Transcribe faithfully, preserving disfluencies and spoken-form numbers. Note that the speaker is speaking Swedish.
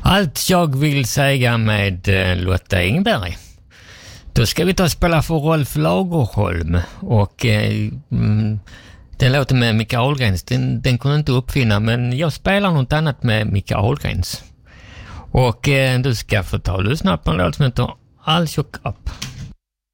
Allt jag vill säga med eh, Lotta Engberg. Då ska vi ta och spela för Rolf Lagerholm. Och eh, mm, den låten med Micke Ahlgrens, den, den kunde inte uppfinna, men jag spelar något annat med Micke Ahlgrens. Och eh, du ska få ta och lyssna på en låt som heter I'll Shook Up.